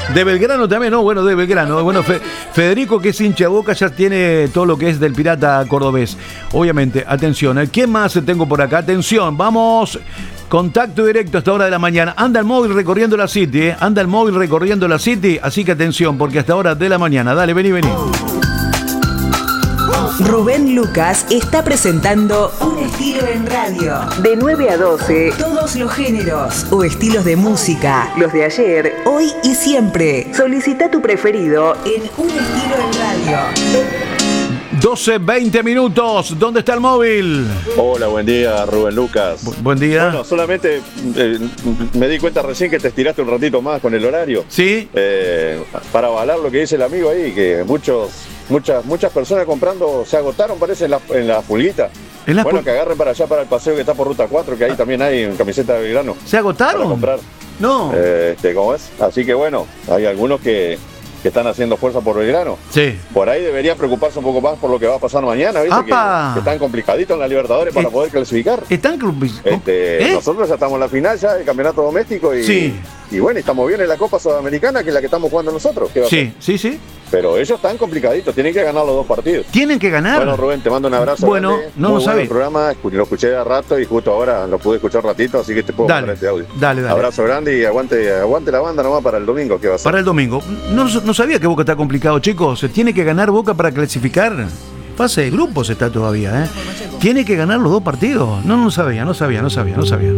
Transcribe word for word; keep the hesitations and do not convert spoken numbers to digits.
De Belgrano también, no, bueno, de Belgrano. Bueno, Fe, Federico, que es hincha de Boca, ya tiene todo lo que es del Pirata cordobés. Obviamente, atención. ¿Quién más tengo por acá? Atención, vamos. Contacto directo a esta hora de la mañana. Anda el móvil recorriendo la City, ¿eh? Anda el móvil recorriendo la City. Así que atención, porque hasta hora de la mañana. Dale, vení, vení. Rubén Lucas está presentando Un Estilo en Radio. De nueve a doce, todos los géneros o estilos de música. Los de ayer, hoy y siempre. Solicita tu preferido en Un Estilo en Radio. doce, veinte minutos. ¿Dónde está el móvil? Hola, buen día, Rubén Lucas. Bu- buen día. Bueno, solamente eh, me di cuenta recién que te estiraste un ratito más con el horario. Sí. Eh, para avalar lo que dice el amigo ahí, que muchos, muchas, muchas personas comprando se agotaron, parece, en la, en la pulguita. ¿En la bueno, pul- que agarren para allá, para el paseo que está por Ruta cuatro, que ahí también hay en camiseta de Belgrano. ¿Se agotaron? Para comprar. No. Eh, este, ¿cómo es? Así que bueno, hay algunos que, que están haciendo fuerza por Belgrano. Sí. Por ahí deberían preocuparse un poco más por lo que va a pasar mañana, ¿viste? Que, ¡Apa! que están complicaditos en la Libertadores para Eh, poder clasificar. ¿Están club- Este, ¿Eh? Nosotros ya estamos en la final ya del campeonato doméstico y, Sí. y bueno, y estamos bien en la Copa Sudamericana, que es la que estamos jugando nosotros. ¿Qué va a Sí, sí, sí. ser? Pero ellos están complicaditos, tienen que ganar los dos partidos. Tienen que ganar. Bueno, Rubén, te mando un abrazo. Bueno, grande. no Muy lo bueno sabía. el programa, escu- lo escuché a rato y justo ahora lo pude escuchar un ratito, así que te puedo Dale, mandar este audio. dale, dale. Abrazo grande y aguante, aguante la banda nomás para el domingo, ¿qué va a ser? Para el domingo. No, no sabía que Boca está complicado, chicos. Se tiene que ganar Boca para clasificar. Fase de grupos está todavía, ¿eh? Tiene que ganar los dos partidos. No, no sabía, no sabía, no sabía, no sabía.